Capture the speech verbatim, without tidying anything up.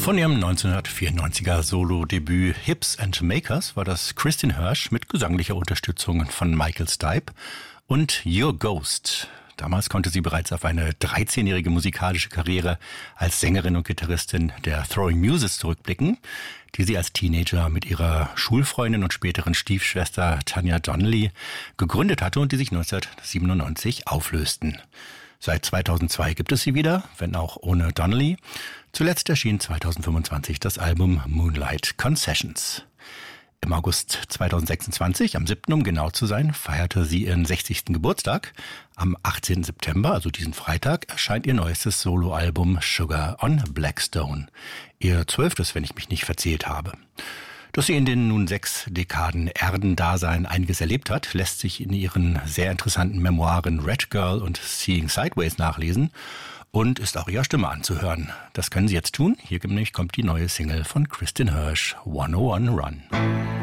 Von ihrem neunzehnhundertvierundneunziger Solo-Debüt Hips and Makers war das Kristin Hersh mit gesanglicher Unterstützung von Michael Stipe und Your Ghost. Damals konnte sie bereits auf eine dreizehnjährige musikalische Karriere als Sängerin und Gitarristin der Throwing Muses zurückblicken, die sie als Teenager mit ihrer Schulfreundin und späteren Stiefschwester Tanya Donelly gegründet hatte und die sich neunzehnhundertsiebenundneunzig auflösten. Seit zweitausendzwei gibt es sie wieder, wenn auch ohne Donnelly. Zuletzt erschien zweitausendfünfundzwanzig das Album Moonlight Concessions. Im August zweitausendsechsundzwanzig, am siebten um genau zu sein, feierte sie ihren sechzigsten Geburtstag. Am achtzehnten September, also diesen Freitag, erscheint ihr neuestes Soloalbum Sugar on Blackstone. Ihr zwölftes, wenn ich mich nicht verzählt habe. Dass sie in den nun sechs Dekaden Erdendasein einiges erlebt hat, lässt sich in ihren sehr interessanten Memoiren Red Girl und Seeing Sideways nachlesen und ist auch ihrer Stimme anzuhören. Das können Sie jetzt tun. Hier nämlich kommt die neue Single von Kristin Hersh, hundertundeins Run.